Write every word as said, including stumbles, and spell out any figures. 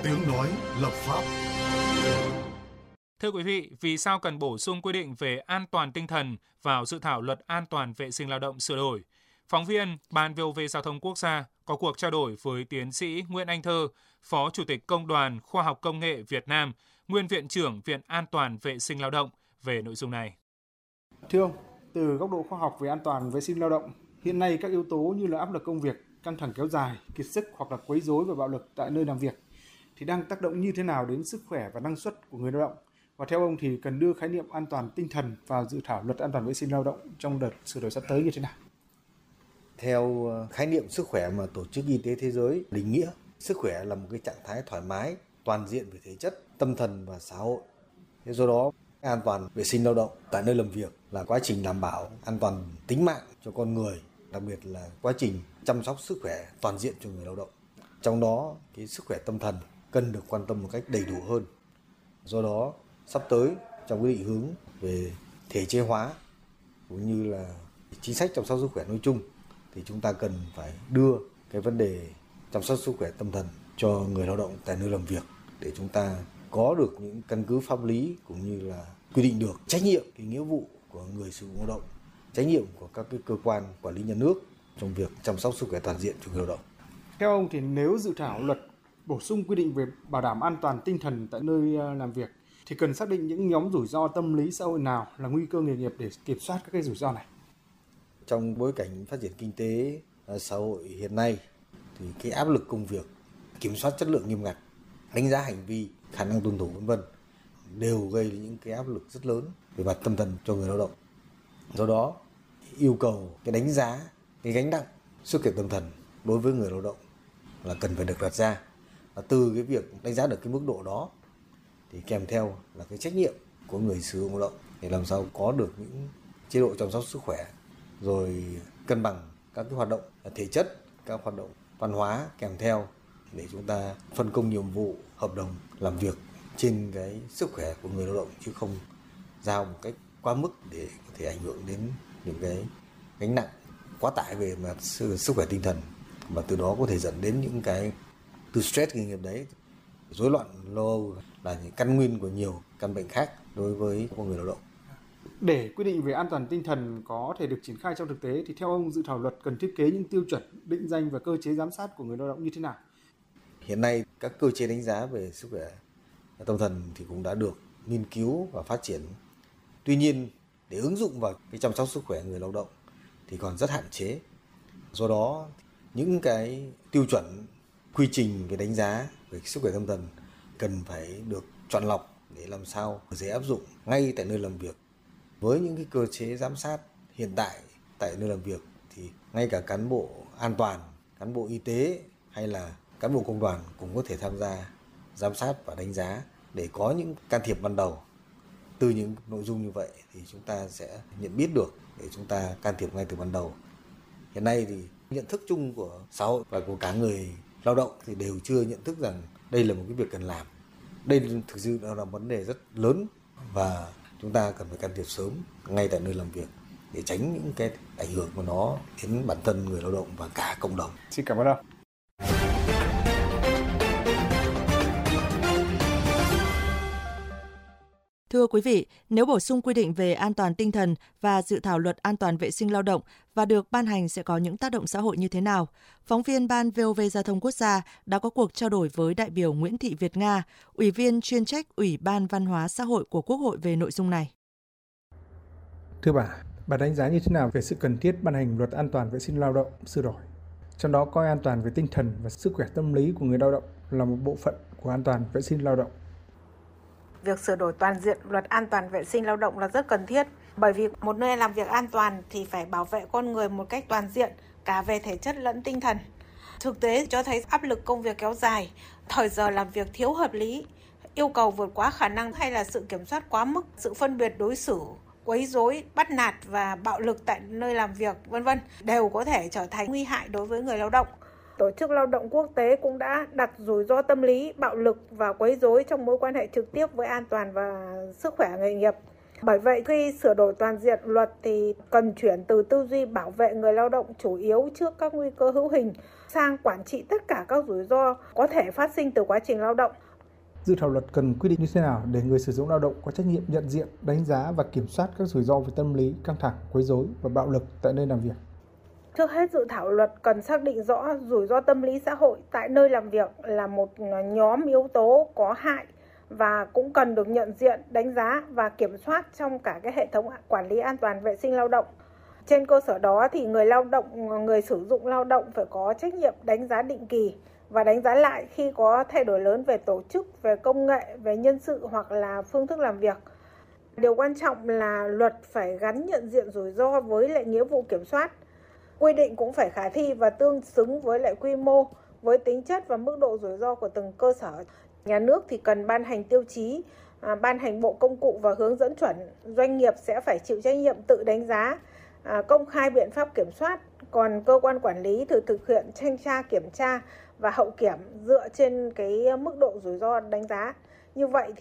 tiếng nói lập pháp. Thưa quý vị, vì sao cần bổ sung quy định về an toàn tinh thần vào dự thảo luật an toàn vệ sinh lao động sửa đổi? Phóng viên Ban vê o vê Giao thông Quốc gia có cuộc trao đổi với tiến sĩ Nguyễn Anh Thơ, Phó Chủ tịch Công đoàn Khoa học Công nghệ Việt Nam, nguyên Viện trưởng Viện An toàn vệ sinh lao động về nội dung này. Thưa ông, từ góc độ khoa học về an toàn vệ sinh lao động, hiện nay các yếu tố như là áp lực công việc, căng thẳng kéo dài, kiệt sức hoặc là quấy rối và bạo lực tại nơi làm việc thì đang tác động như thế nào đến sức khỏe và năng suất của người lao động? Và theo ông thì cần đưa khái niệm an toàn tinh thần vào dự thảo luật an toàn vệ sinh lao động trong đợt sửa đổi sắp tới như thế nào? Theo khái niệm sức khỏe mà Tổ chức Y tế Thế giới định nghĩa, sức khỏe là một cái trạng thái thoải mái, toàn diện về thể chất, tâm thần và xã hội. Thế do đó, an toàn vệ sinh lao động tại nơi làm việc là quá trình đảm bảo an toàn tính mạng cho con người, đặc biệt là quá trình chăm sóc sức khỏe toàn diện cho người lao động. Trong đó, cái sức khỏe tâm thần cần được quan tâm một cách đầy đủ hơn. Do đó, sắp tới trong cái định hướng về thể chế hóa cũng như là chính sách chăm sóc sức khỏe nói chung thì chúng ta cần phải đưa cái vấn đề chăm sóc sức khỏe tâm thần cho người lao động tại nơi làm việc để chúng ta có được những căn cứ pháp lý cũng như là quy định được trách nhiệm, cái nghĩa vụ của người sử dụng lao động, trách nhiệm của các cái cơ quan quản lý nhà nước trong việc chăm sóc sức khỏe toàn diện cho người lao động. Theo ông thì nếu dự thảo luật bổ sung quy định về bảo đảm an toàn tinh thần tại nơi làm việc thì cần xác định những nhóm rủi ro tâm lý xã hội nào là nguy cơ nghề nghiệp để kiểm soát các cái rủi ro này. Trong bối cảnh phát triển kinh tế xã hội hiện nay thì cái áp lực công việc, kiểm soát chất lượng nghiêm ngặt, đánh giá hành vi, khả năng tuân thủ vân vân đều gây những cái áp lực rất lớn về mặt tâm thần cho người lao động. Do đó yêu cầu cái đánh giá cái gánh nặng sức khỏe tâm thần đối với người lao động là cần phải được đặt ra. Và từ cái việc đánh giá được cái mức độ đó thì kèm theo là cái trách nhiệm của người sử dụng lao động để làm sao có được những chế độ chăm sóc sức khỏe, rồi cân bằng các cái hoạt động thể chất, các hoạt động văn hóa kèm theo để chúng ta phân công nhiệm vụ, hợp đồng làm việc trên cái sức khỏe của người lao động chứ không giao một cách quá mức để có thể ảnh hưởng đến những cái gánh nặng quá tải về mặt sức khỏe tinh thần và từ đó có thể dẫn đến những cái từ stress nghề nghiệp đấy, rối loạn lo âu là những căn nguyên của nhiều căn bệnh khác đối với con người lao động. Để quy định về an toàn tinh thần có thể được triển khai trong thực tế thì theo ông dự thảo luật cần thiết kế những tiêu chuẩn, định danh và cơ chế giám sát của người lao động như thế nào? Hiện nay các cơ chế đánh giá về sức khỏe tâm thần thì cũng đã được nghiên cứu và phát triển. Tuy nhiên để ứng dụng vào cái chăm sóc sức khỏe người lao động thì còn rất hạn chế. Do đó những cái tiêu chuẩn, quy trình về đánh giá về sức khỏe tâm thần cần phải được chọn lọc để làm sao dễ áp dụng ngay tại nơi làm việc. Với những cái cơ chế giám sát hiện tại tại nơi làm việc thì ngay cả cán bộ an toàn, cán bộ y tế hay là cán bộ công đoàn cũng có thể tham gia giám sát và đánh giá để có những can thiệp ban đầu. Từ những nội dung như vậy thì chúng ta sẽ nhận biết được để chúng ta can thiệp ngay từ ban đầu. Hiện nay thì nhận thức chung của xã hội và của cả người lao động thì đều chưa nhận thức rằng đây là một cái việc cần làm. Đây thực sự là một vấn đề rất lớn và chúng ta cần phải can thiệp sớm ngay tại nơi làm việc để tránh những cái ảnh hưởng của nó đến bản thân người lao động và cả cộng đồng. Xin cảm ơn ông. Thưa quý vị, nếu bổ sung quy định về an toàn tinh thần và dự thảo luật an toàn vệ sinh lao động và được ban hành sẽ có những tác động xã hội như thế nào? Phóng viên Ban vê o vê Giao thông Quốc gia đã có cuộc trao đổi với đại biểu Nguyễn Thị Việt Nga, Ủy viên chuyên trách Ủy ban Văn hóa Xã hội của Quốc hội về nội dung này. Thưa bà, bà đánh giá như thế nào về sự cần thiết ban hành luật an toàn vệ sinh lao động sửa đổi? Trong đó coi an toàn về tinh thần và sức khỏe tâm lý của người lao động là một bộ phận của an toàn vệ sinh lao động. Việc sửa đổi toàn diện luật an toàn vệ sinh lao động là rất cần thiết, bởi vì một nơi làm việc an toàn thì phải bảo vệ con người một cách toàn diện, cả về thể chất lẫn tinh thần. Thực tế cho thấy áp lực công việc kéo dài, thời giờ làm việc thiếu hợp lý, yêu cầu vượt quá khả năng hay là sự kiểm soát quá mức, sự phân biệt đối xử, quấy rối, bắt nạt và bạo lực tại nơi làm việc, vân vân đều có thể trở thành nguy hại đối với người lao động. Tổ chức Lao động Quốc tế cũng đã đặt rủi ro tâm lý, bạo lực và quấy rối trong mối quan hệ trực tiếp với an toàn và sức khỏe nghề nghiệp. Bởi vậy khi sửa đổi toàn diện luật thì cần chuyển từ tư duy bảo vệ người lao động chủ yếu trước các nguy cơ hữu hình sang quản trị tất cả các rủi ro có thể phát sinh từ quá trình lao động. Dự thảo luật cần quy định như thế nào để người sử dụng lao động có trách nhiệm nhận diện, đánh giá và kiểm soát các rủi ro về tâm lý, căng thẳng, quấy rối và bạo lực tại nơi làm việc? Trước hết, dự thảo luật cần xác định rõ rủi ro tâm lý xã hội tại nơi làm việc là một nhóm yếu tố có hại và cũng cần được nhận diện, đánh giá và kiểm soát trong cả cái hệ thống quản lý an toàn vệ sinh lao động. Trên cơ sở đó thì người lao động, người sử dụng lao động phải có trách nhiệm đánh giá định kỳ và đánh giá lại khi có thay đổi lớn về tổ chức, về công nghệ, về nhân sự hoặc là phương thức làm việc. Điều quan trọng là luật phải gắn nhận diện rủi ro với lại nghĩa vụ kiểm soát. Quy định cũng phải khả thi và tương xứng với lại quy mô, với tính chất và mức độ rủi ro của từng cơ sở. Nhà nước thì cần ban hành tiêu chí, à, ban hành bộ công cụ và hướng dẫn chuẩn. Doanh nghiệp sẽ phải chịu trách nhiệm tự đánh giá, à, công khai biện pháp kiểm soát. Còn cơ quan quản lý thì thực hiện thanh tra, kiểm tra và hậu kiểm dựa trên cái mức độ rủi ro đánh giá. Như vậy